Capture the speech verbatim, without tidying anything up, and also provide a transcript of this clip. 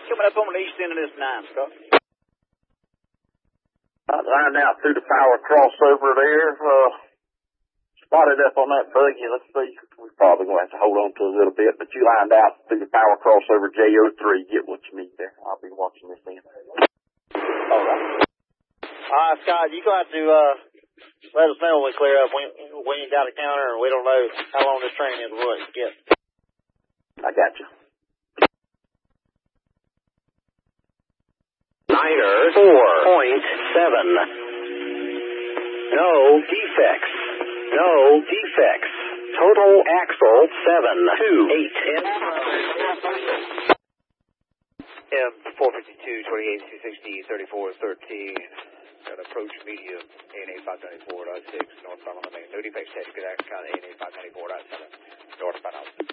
coming up on the east end of this nine, Scott. I lined out through the power crossover there. Uh, spotted up on that buggy. Let's see. We're probably going to have to hold on to a little bit, but you lined out through the power crossover J O three. Get what you need there. I'll be watching this in. All right. All right, Scott, you're going to have to uh, let us know when we clear up. We, we ain't got a counter, and we don't know how long this train is going to get. I got you. Niner four point seven. No defects. No defects. Total axle seven two eight. M four fifty-two, twenty-eight, two sixty, thirty-four, thirteen. Got approach medium, A N A five ninety-four point six, northbound on the main. No defects, check. Good action, A N A five ninety-four point seven, northbound on.